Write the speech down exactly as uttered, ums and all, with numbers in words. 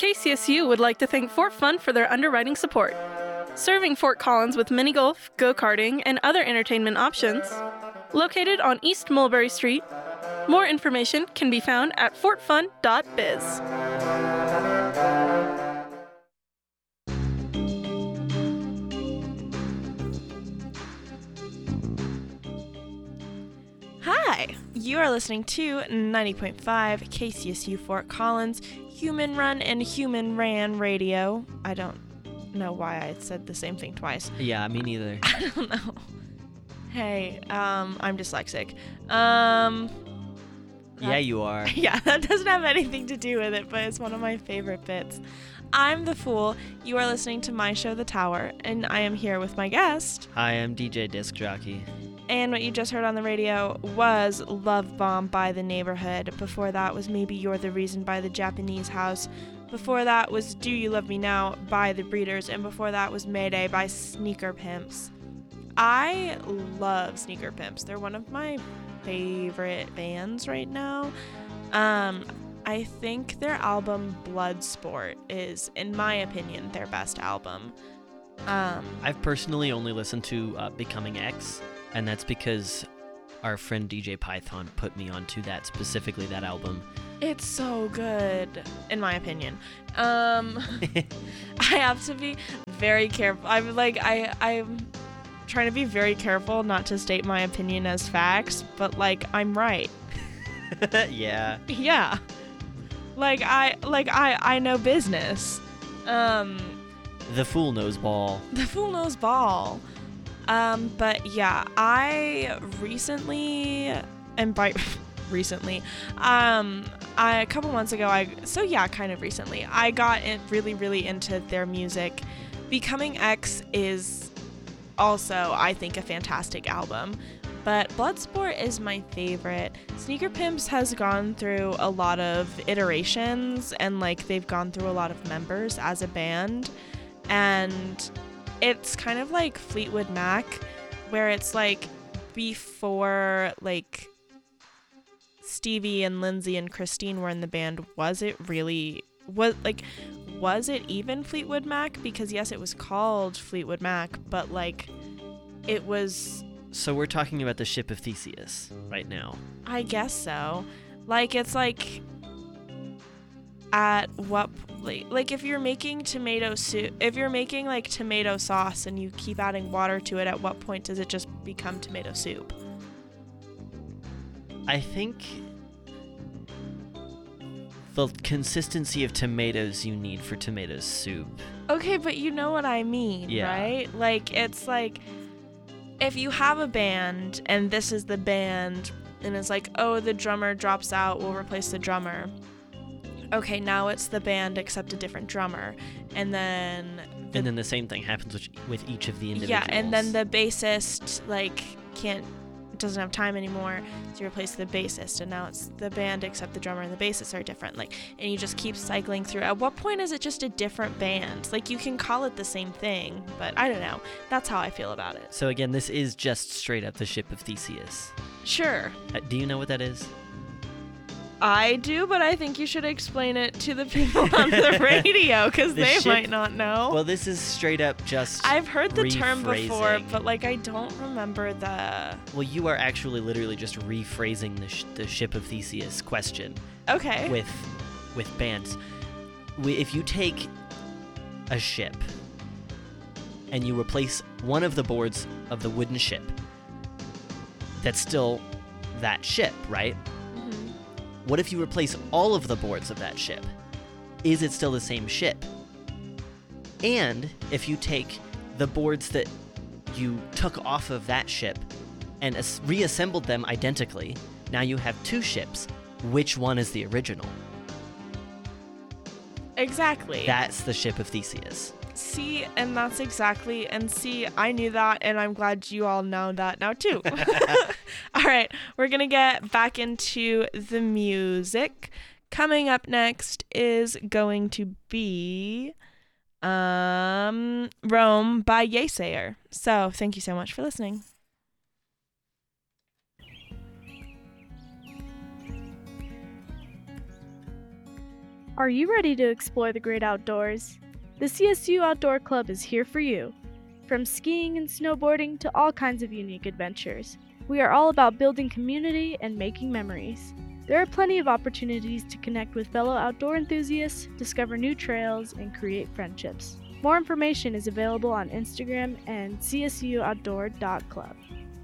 K C S U would like to thank Fort Fun for their underwriting support. Serving Fort Collins with mini golf, go-karting, and other entertainment options. Located on East Mulberry Street. More information can be found at fort fun dot biz. Hi, you are listening to ninety point five K C S U Fort Collins, Human Run and Human Ran Radio. I don't know why I said the same thing twice. Yeah, me neither. I don't know. Hey, um, I'm dyslexic. Um, yeah, you are. Yeah, that doesn't have anything to do with it, but it's one of my favorite bits. I'm the Fool. You are listening to my show, The Tower, and I am here with my guest. Hi, I'm D J Disc Jockey. And what you just heard on the radio was Love Bomb by The Neighborhood. Before that was Maybe You're the Reason by The Japanese House. Before that was Do You Love Me Now by The Breeders. And before that was Mayday by Sneaker Pimps. I love Sneaker Pimps. They're one of my favorite bands right now. Um, I think their album Bloodsport is, in my opinion, their best album. Um, I've personally only listened to uh, Becoming X, and that's because our friend D J Python put me onto that, specifically that album. It's so good, in my opinion. Um, I have to be very careful. I'm like, I, I'm trying to be very careful not to state my opinion as facts, but like, I'm right. Yeah. Yeah. Like, I, like, I, I know business. Um, the Fool knows ball. The Fool knows ball. Um, but yeah, I recently, and by recently, um, I, a couple months ago, I, so yeah, kind of recently, I got in, really, really into their music. Becoming X is also, I think, a fantastic album, but Bloodsport is my favorite. Sneaker Pimps has gone through a lot of iterations, and like, they've gone through a lot of members as a band, and it's kind of like Fleetwood Mac, where it's like before like Stevie and Lindsay and Christine were in the band, was it really, was like, was it even Fleetwood Mac? Because yes, it was called Fleetwood Mac, but like it was... So we're talking about the Ship of Theseus right now. I guess so. Like, it's like, at what, like, like if you're making tomato soup, if you're making like tomato sauce and you keep adding water to it, at what point does it just become tomato soup? I think the consistency of tomatoes you need for tomato soup. Okay, but you know what I mean, yeah. Right? Like, it's like, if you have a band and this is the band and it's like, oh, the drummer drops out, we'll replace the drummer. Okay, now it's the band except a different drummer. And then... The, and then the same thing happens with, with each of the individuals. Yeah, and then the bassist, like, can't... doesn't have time anymore, so you replace the bassist, and now it's the band except the drummer and the bassist are different, like, and you just keep cycling through. At what point is it just a different band? Like, you can call it the same thing, but I don't know. That's how I feel about it. So again, this is just straight up the Ship of Theseus. Sure. Uh, do you know what that is? I do, but I think you should explain it to the people on the radio, because the they ship, might not know. Well, this is straight up just I've heard the term before, rephrasing. but like I don't remember the... Well, you are actually literally just rephrasing the, sh- the Ship of Theseus question. Okay. With, with bands. We, if you take a ship and you replace one of the boards of the wooden ship, that's still that ship, right? What if you replace all of the boards of that ship? Is it still the same ship? And if you take the boards that you took off of that ship and as- reassembled them identically, now you have two ships. Which one is the original? Exactly. That's the Ship of Theseus. See, and that's exactly, and see, I knew that, and I'm glad you all know that now too. All right, we're gonna get back into the music. Coming up next is going to be um, Rome by Yesayer. So thank you so much for listening. Are you ready to explore the great outdoors? The C S U Outdoor Club is here for you. From skiing and snowboarding to all kinds of unique adventures, we are all about building community and making memories. There are plenty of opportunities to connect with fellow outdoor enthusiasts, discover new trails, and create friendships. More information is available on Instagram and c s u outdoor dot club.